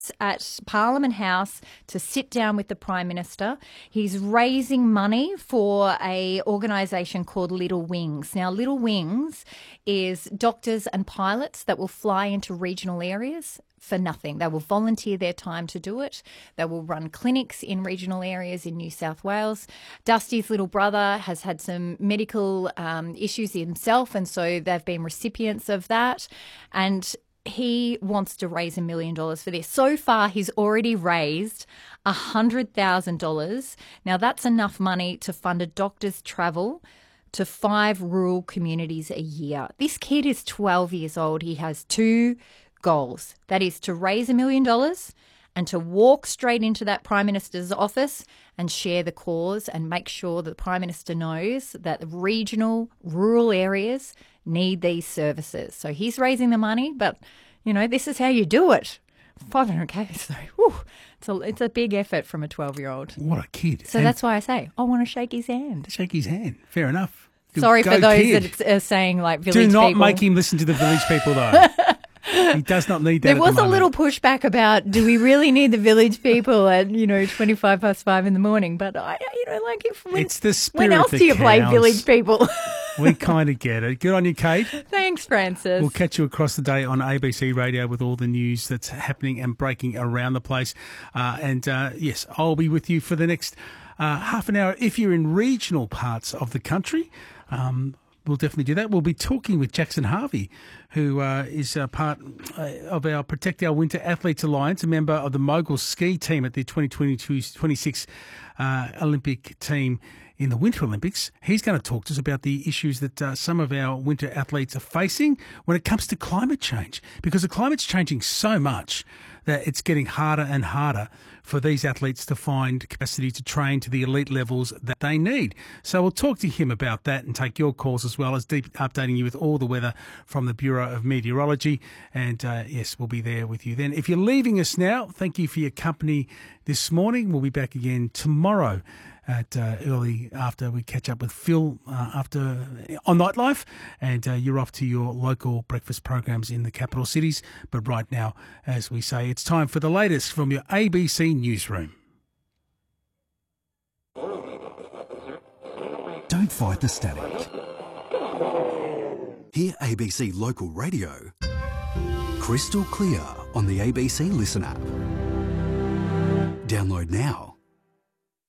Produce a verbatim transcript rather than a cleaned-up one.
at Parliament House to sit down with the Prime Minister. He's raising money for a organisation called Little Wings. Now, Little Wings is doctors and pilots that will fly into regional areas for nothing. They will volunteer their time to do it. They will run clinics in regional areas in New South Wales. Dusty's little brother has had some medical um, issues himself, and so they've been recipients of that. And he wants to raise a million dollars for this. So far, he's already raised one hundred thousand dollars. Now, that's enough money to fund a doctor's travel to five rural communities a year. This kid is twelve years old. He has two goals. That is to raise a million dollars and to walk straight into that Prime Minister's office and share the cause and make sure that the Prime Minister knows that the regional, rural areas need these services. So he's raising the money, but, you know, this is how you do it. five hundred K, so whew, it's, a, it's a big effort from a twelve-year-old. What a kid. So and that's why I say, I want to shake his hand. Shake his hand. Fair enough. Sorry Go for those kid. that are saying, like, village people. Do not people. make him listen to the village people, though. He does not need that. There at was the a little pushback about, do we really need the village people at, you know, twenty-five past five in the morning? But I, you know, like, if, when, it's the spirit when else that do you play counts. village people? We kind of get it. Good on you, Kate. Thanks, Francis. We'll catch you across the day on A B C Radio with all the news that's happening and breaking around the place. Uh, and uh, yes, I'll be with you for the next uh, half an hour if you're in regional parts of the country. Um, We'll definitely do that. We'll be talking with Jackson Harvey, who uh, is a part uh, of our Protect Our Winter Athletes Alliance, a member of the mogul ski team at the twenty twenty-two twenty-six uh, Olympic team in the Winter Olympics. He's going to talk to us about the issues that uh, some of our winter athletes are facing when it comes to climate change, because the climate's changing so much that it's getting harder and harder for these athletes to find capacity to train to the elite levels that they need. So we'll talk to him about that and take your calls, as well as deep updating you with all the weather from the Bureau of Meteorology. And uh, yes, we'll be there with you then. If you're leaving us now, thank you for your company this morning. We'll be back again tomorrow at uh, early after we catch up with Phil uh, after on Nightlife, and uh, you're off to your local breakfast programs in the capital cities. But right now, as we say, it's time for the latest from your A B C newsroom. Don't fight the static. Hear A B C Local Radio crystal clear on the A B C Listen app. Download now.